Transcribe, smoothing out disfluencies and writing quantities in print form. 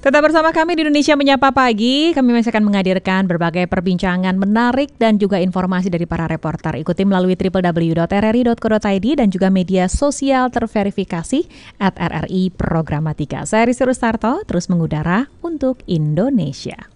Tetap bersama kami di Indonesia Menyapa Pagi. Kami masih akan menghadirkan berbagai perbincangan menarik dan juga informasi dari para reporter. Ikuti melalui www.rri.co.id dan juga media sosial terverifikasi @RRI Programatika. Saya Rizky Rustarto, terus mengudara untuk Indonesia.